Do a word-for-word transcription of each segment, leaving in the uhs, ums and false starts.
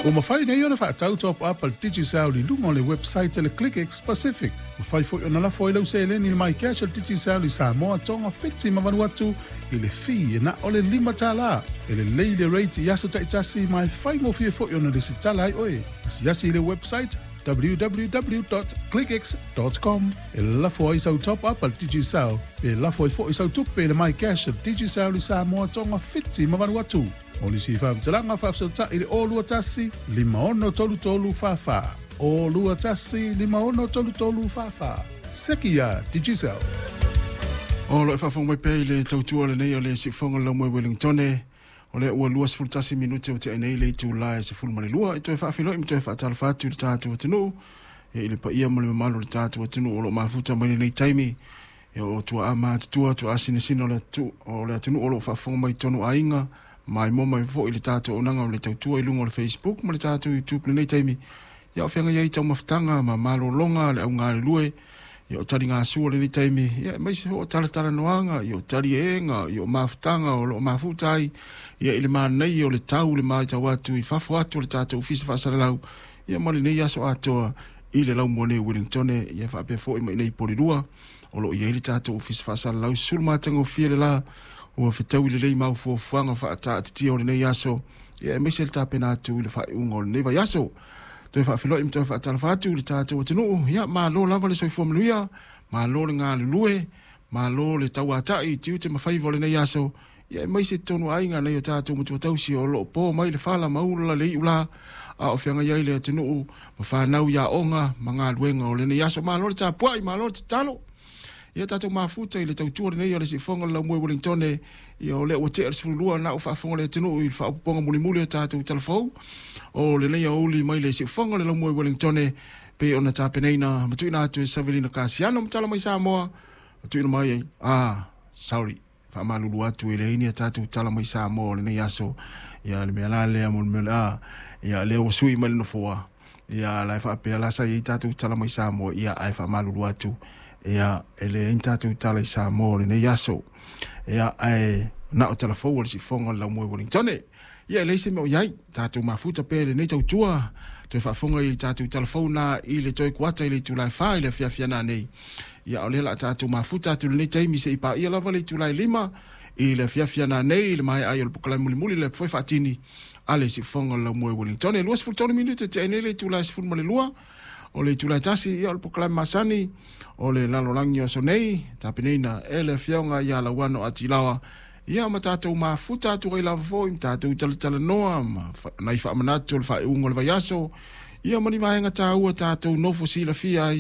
O mawhai nei ona whaatau top up al Digicel li lunga o le website le ClickX Pacific. Mawhai fo i ona la fo i lau se le ni le mai cash al Digicel li Samoa tonga fifty mawanu atu i le fi e na o le lima tala. E le lei le rate i aso taitasi mai whai mo fie fo i ona le si tala ai oe. Asi asi le website w w w dot click x dot com. E la fo i sau top up al Digicel. E la fo i fo i sau tupe le mai cash al Digicel li Samoa tonga fifty mawanu atu. O li si wham talanga whafsota i le o lua tasi, lima ono tolu tolu whawha. O lua tasi, lima ono tolu tolu whawha. Seki a Digicel. O lo e whawhong mai pei le tautua le nei o le si whonga lau mai Wellingtone. O le ua lua sifuru tasi minute o te anei le tu lai se fulu male lua. I toi whawhilo i mi toi whaatala whātu le tātu wa tinu. E ili pa ia male mamalo le tātu wa tinu o lo mafuta mai nei taimi. E o tua ama tutua tua asine sino le tu o le tinu o lo whawhong mai tonu a inga. Mai mo mai fo i le tātou o nanga o le tautua i lunga o le Facebook, ma le tātou YouTube le nei taimi. Ia o whenga iei tau mawhitanga, ma malo longa, le au ngā le lue, ia o tari ngā sua le nei taimi. Ia mai se ho o tala tala noanga, ia o tari e enga, ia o mawhitanga, o lo mawhutai, ia i le maa nei o le tau, le mai tau atu, i whafo atu le tātou fisa whasara lau. Ia mali nei aso atoa i le lau mwane Wellingtone, ia whapea fo i mai nei porirua, o lo iei le tātou fisa whasara lau, sulmatanga o fia le la, o fitau le lei mau fo fuanga fa ata titi o nei aso e me sel ta pena tu le fa ungo nei va yaso to fa filo im to fa ta fa tu le ta to tinu ya ma lo lava le so fo mluia ma lo nga le lue ma lo le tau ata i tiu te ma fai vo le nei aso e me se tonu ainga nei o ta to mutu tau si o lo po mai le fala mau la le ula a o fianga ia le tinu ma fa nau ya onga ma nga luenga o le nei aso ma lo ta puai ma lo talo ia tātou mafuta i le tautua nei o le si whonga lau mui Wellingtone i o le o te aris fulua na o whaafonga le tinu i whaaponga muli muli o tātou talafou o le nei a uli mai le si whonga le lau mui Wellingtone pe o na tāpeneina matuina atu e Savelina Kasiano mtala mai Samoa matuina mai ah sorry whaamalulu atu e le ini a tātou tala mai Samoa le nei aso ia le mea la lea mo le mea la ia le o sui mai le nofoa ia lai whaapea lasa i tātou tala mai Samoa ia ai whaamalulu atu ia ele intatu tala i Samoa le nei aso ia ai na o telefou le si fonga lau mui Wellingtone ia le se mo iai tatu mafuta pe le nei tautua to fa fonga i tatu telefou na i le toi kuata i le tulai fa i le fia fia na nei ia o le la tatu mafuta tu le nei taimi se i pa ia lava le tulai lima i le fia fia na nei le mai ai o le pukalai muli muli le foi fatini ale si fonga lau mui Wellingtone luas fultoni minute te ene le tulai si fulma le lua o le tulai tasi ia o le pukalai masani o le lalolangi o sonei, tapeneina e le whiaunga ia la wano ati lawa. Ia ma tātou mafuta atu rei lava fo, im tātou talatala noa, nai wha amanatu le wha ungo le vaiaso. Ia mani vahenga tā ua tātou nofo si la fiai.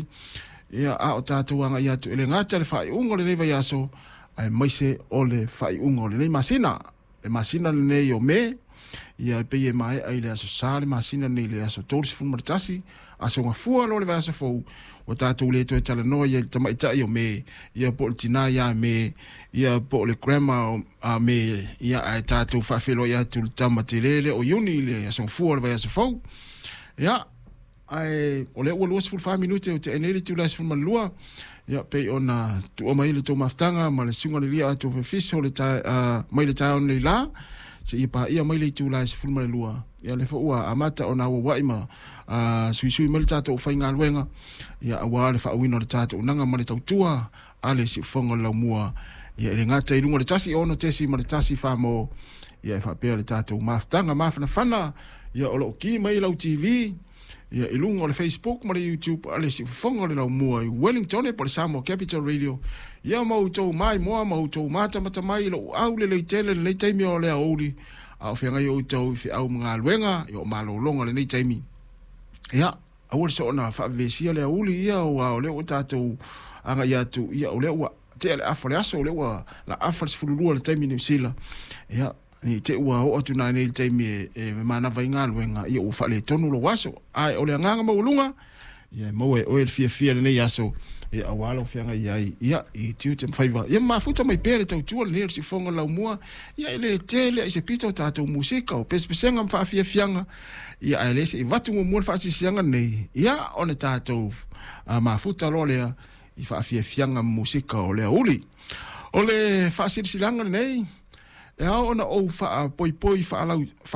Ia a o tātou anga ia tu ele ngata le wha ungo le nei vaiaso, ai maise o le wha ungo le nei masina. Le masina le nei o me, ia peye mai ai le aso sa le masina nei le aso tōrisi fumaritasi, aso ngā fua lo le vaiaso fo, o tātou le toi tala noa ia tamaitai o me, ia po le tina ia me, ia po le grandma a me, ia ai tātou whawhelo ia tu le tamate lele o iuni le aso fua le vai aso fau. Ia, ai, o le ua luas fulfa minute o te enele tu lai sifun malua, ia pei ona tu o mai le tō maftanga, ma le sunga le lia atu fifiso le tai, uh, mai le tai on le la, se ia pa ia mai le tu lai sifun malua. Ia le fa'ua amata o na waima a sui sui mali tātou whainga luenga ia awa le whauina le tātou nanga mali tautua ale si whonga lau mua ia ele ngata i runga le tasi ono tesi ma le tasi whamo ia e whapea le tātou maftanga mafana whana ia o lo ki mai lau T V ia i lunga o le Facebook ma le YouTube ale si whonga le lau mua i Wellingtone po le Samoa Capital Radio ia mau tau mai moa mau tau mata mata mai lo au le le tele le teimi o le auli a o whenga i o tau i whiau mga luenga i o malo longa le nei taimi. Ia, a ua so na whavesia le auli ia o a o leo tātou anga i atu ia o leo te ale afa le aso o leo la afa le sifururua le taimi New Zealand. Ia, ni te ua o atu nai nei le taimi e, e me mana vai ngā luenga ia o whale tonu lo waso. Ai, o le nganga maulunga ia mau e oe le fia fia le nei aso e awalo fianga ia ia i tiu te mfaiva ia mafuta mai pere tau tua le si fonga lau mua ia ele tele se pito tātou musika o pespesenga mfa fia fianga ia ele se vatu mo mo fa si sianga nei ia ona tātou uh, mafuta lo le i fa fia fianga musika o le uli o le fa si silanga nei e ona o fa poi poi fa lau